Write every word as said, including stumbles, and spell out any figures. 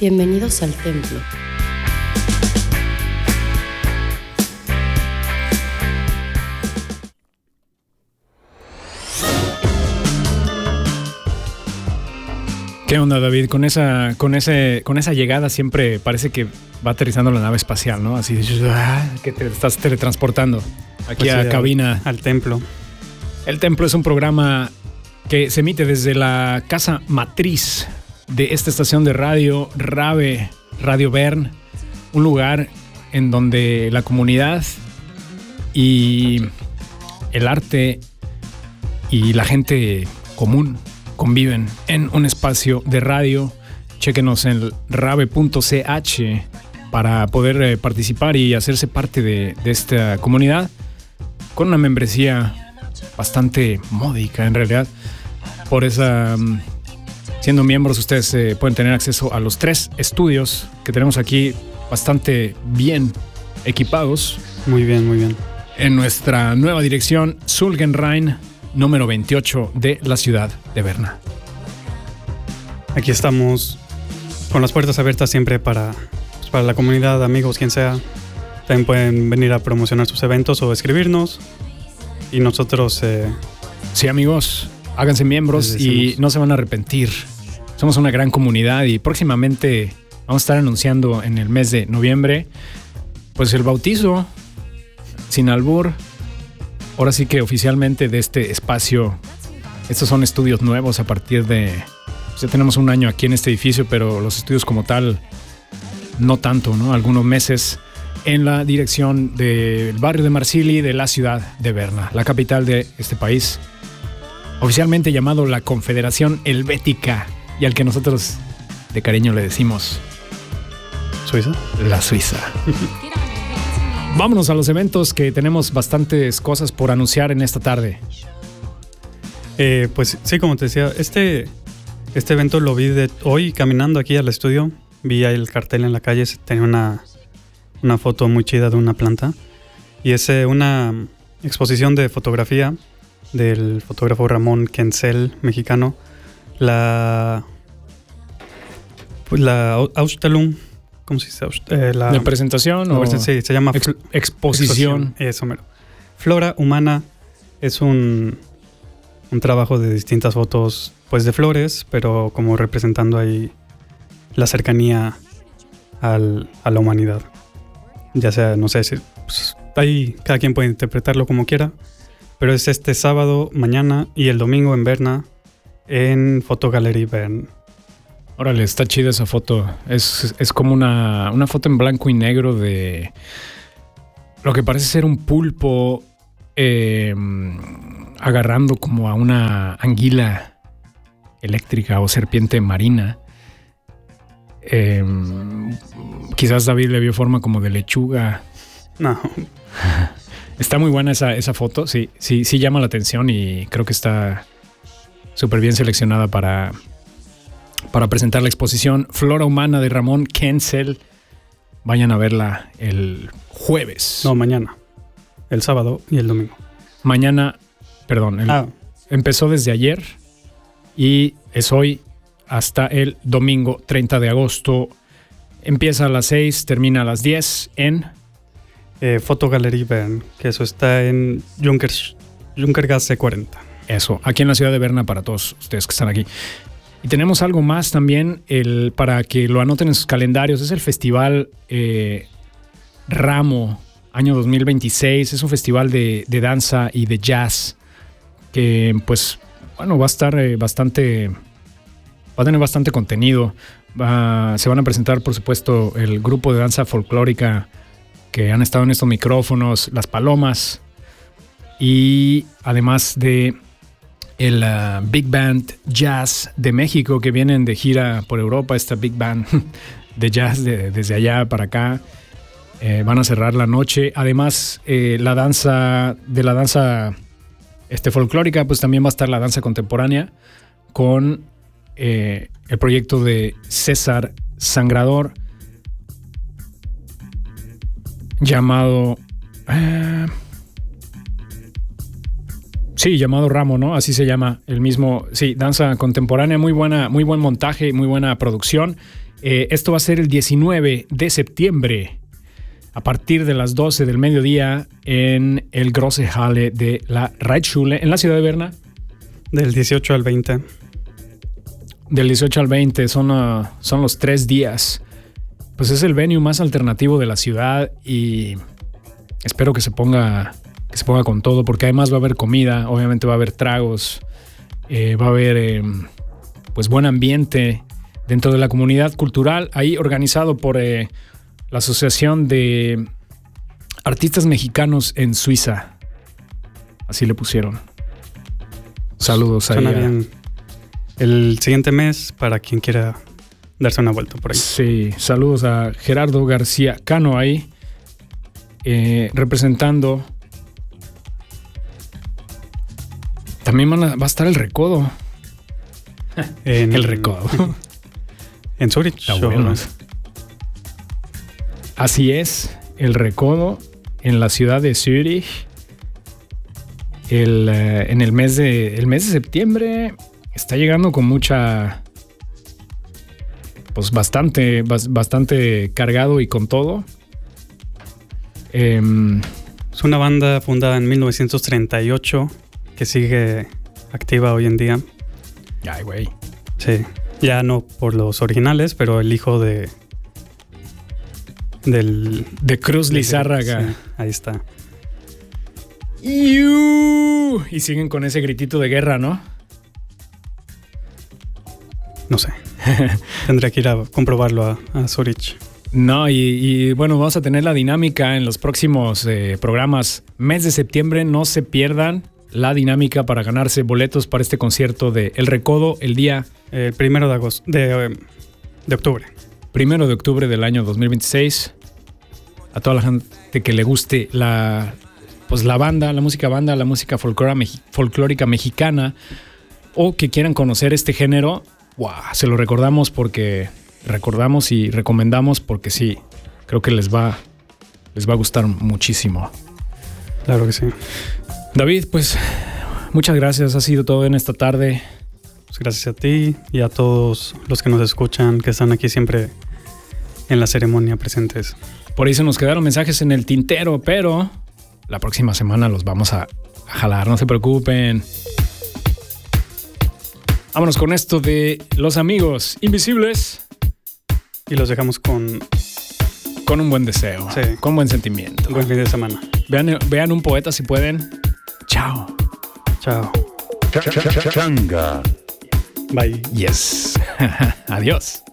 Bienvenidos al templo. ¿Qué onda, David? Con esa, con ese, con esa llegada siempre parece que va aterrizando la nave espacial, ¿no? Así ah, que te estás teletransportando aquí pues a sí, cabina. Al, al templo. El templo es un programa que se emite desde la casa matriz de esta estación de radio, Rave, Radio Bern, un lugar en donde la comunidad y el arte y la gente común conviven en un espacio de radio. Chéquenos en rave punto c h para poder eh, participar y hacerse parte de, de esta comunidad con una membresía bastante módica en realidad. Por esa, um, siendo miembros, ustedes eh, pueden tener acceso a los tres estudios que tenemos aquí bastante bien equipados. Muy bien, muy bien. En nuestra nueva dirección, Sulgenrhein, número veintiocho de la ciudad de Berna. Aquí estamos con las puertas abiertas siempre para, pues para la comunidad, amigos, quien sea. También pueden venir a promocionar sus eventos o escribirnos. Y nosotros... Eh, sí, amigos, háganse miembros y no se van a arrepentir. Somos una gran comunidad y próximamente vamos a estar anunciando en el mes de noviembre pues el bautizo sin albur. Ahora sí que oficialmente de este espacio. Estos son estudios nuevos a partir de... Ya tenemos un año aquí en este edificio, pero los estudios como tal, no tanto, ¿no? Algunos meses en la dirección del barrio de Marsili de la ciudad de Berna, la capital de este país, oficialmente llamado la Confederación Helvética y al que nosotros de cariño le decimos... ¿Suiza? La Suiza. Vámonos a los eventos, que tenemos bastantes cosas por anunciar en esta tarde. Eh, pues sí, como te decía, este, este evento lo vi de hoy caminando aquí al estudio. Vi ahí el cartel en la calle, tenía una, una foto muy chida de una planta. Y es eh, una exposición de fotografía del fotógrafo Ramón Kensel, mexicano. La, pues la Ausstellung. ¿Cómo se dice? Eh, la, ¿De presentación? La, o sí, se llama ex, exposición. exposición. Eso, mero. Flora Humana es un, un trabajo de distintas fotos, pues de flores, pero como representando ahí la cercanía al, a la humanidad. Ya sea, no sé, si, pues, ahí cada quien puede interpretarlo como quiera, pero es este sábado, mañana y el domingo en Berna, en Fotogalerie Bern. Órale, está chida esa foto. Es, es como una, una foto en blanco y negro de lo que parece ser un pulpo eh, agarrando como a una anguila eléctrica o serpiente marina. Eh, quizás David le vio forma como de lechuga. No. Está muy buena esa, esa foto. Sí, sí, sí llama la atención y creo que está súper bien seleccionada para... para presentar la exposición Flora Humana de Ramón Kensel. Vayan a verla el jueves. No, mañana. El sábado y el domingo. Mañana, perdón. El, ah. Empezó desde ayer y es hoy hasta el domingo treinta de agosto. Empieza a las seis, termina a las diez en... Eh, Fotogalerie Bern, que eso está en Junkers, Junkergasse cuarenta. Eso, aquí en la ciudad de Berna para todos ustedes que están aquí. Y tenemos algo más también el, para que lo anoten en sus calendarios. Es el Festival eh, Ramo, año dos mil veintiséis. Es un festival de, de danza y de jazz que, pues, bueno, va a estar eh, bastante... Va a tener bastante contenido. Va, se van a presentar, por supuesto, el grupo de danza folclórica que han estado en estos micrófonos, Las Palomas. Y además de... el uh, Big Band Jazz de México, que vienen de gira por Europa, esta Big Band de jazz de, desde allá para acá. Eh, van a cerrar la noche. Además, eh, la danza, de la danza este, folclórica, pues también va a estar la danza contemporánea con eh, el proyecto de César Sangrador, llamado... Eh, Sí, llamado Ramo, ¿no? Así se llama el mismo. Sí, danza contemporánea, muy buena, muy buen montaje, muy buena producción. Eh, esto va a ser el diecinueve de septiembre, a partir de las doce del mediodía, en el Große Halle de la Reitschule, en la ciudad de Berna. Del dieciocho al veinte. Del dieciocho al veinte, son, uh, son los tres días. Pues es el venue más alternativo de la ciudad y espero que se ponga, que se ponga con todo, porque además va a haber comida, obviamente va a haber tragos, eh, va a haber eh, pues buen ambiente dentro de la comunidad cultural, ahí organizado por eh, la Asociación de Artistas Mexicanos en Suiza. Así le pusieron. Saludos ahí. Suena a, bien. El siguiente mes, para quien quiera darse una vuelta por ahí. Sí, saludos a Gerardo García Cano ahí, eh, representando. También van a, va a estar el Recodo. En, el Recodo. En Zurich. Está bueno. Así es, el Recodo en la ciudad de Zurich. El, eh, en el mes de el mes de septiembre está llegando con mucha, pues bastante, bas, bastante cargado y con todo. Eh, es una banda fundada en mil novecientos treinta y ocho que sigue activa hoy en día. Ay, güey. Sí, ya no por los originales, pero el hijo de del de Cruz Lizárraga. Sí, ahí está. ¡Iu! Y siguen con ese gritito de guerra, ¿no? No sé. Tendré que ir a comprobarlo a, a Zurich. No, y, y bueno, vamos a tener la dinámica en los próximos eh, programas. Mes de septiembre, no se pierdan la dinámica para ganarse boletos para este concierto de El Recodo el día... El eh, primero de agosto, de, de octubre. Primero de octubre del año dos mil veintiséis. A toda la gente que le guste la, pues la banda, la música banda, la música folclórica, mexi- folclórica mexicana, o que quieran conocer este género, wow, se lo recordamos porque recordamos y recomendamos porque sí, creo que les va, les va a gustar muchísimo. Claro que sí. David, pues muchas gracias, ha sido todo en esta tarde. Pues gracias a ti y a todos los que nos escuchan, que están aquí siempre en la ceremonia presentes. Por ahí se nos quedaron mensajes en el tintero, pero la próxima semana los vamos a, a jalar, no se preocupen. Vámonos con esto de Los Amigos Invisibles. Y los dejamos con... Con un buen deseo, sí, con buen sentimiento. Buen fin de semana. Vean, vean un poeta si pueden. Chao. Chao. Changa. Bye. Yes. Adiós.